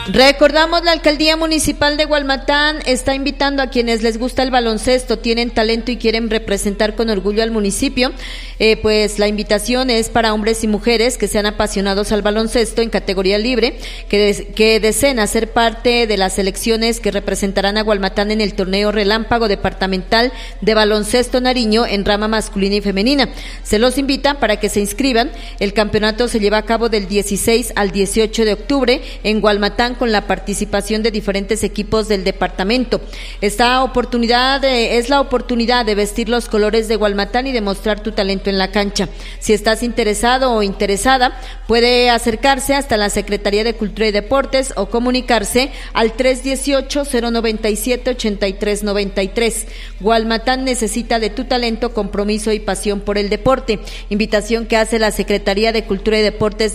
Recordamos, la Alcaldía Municipal de Gualmatán está invitando a quienes les gusta el baloncesto, tienen talento y quieren representar con orgullo al municipio, pues la invitación es para hombres y mujeres que sean apasionados al baloncesto en categoría libre, que deseen hacer parte de las selecciones que representarán a Gualmatán en el torneo relámpago departamental de baloncesto Nariño en rama masculina y femenina. Se los invita para que se inscriban. El campeonato se lleva a cabo del 16 al 18 de octubre en Gualmatán, con la participación de diferentes equipos del departamento. Esta oportunidad es la oportunidad de vestir los colores de Gualmatán y demostrar tu talento en la cancha. Si estás interesado o interesada, puede acercarse hasta la Secretaría de Cultura y Deportes o comunicarse al 318-097-8393. Gualmatán necesita de tu talento, compromiso y pasión por el deporte. Invitación que hace la Secretaría de Cultura y Deportes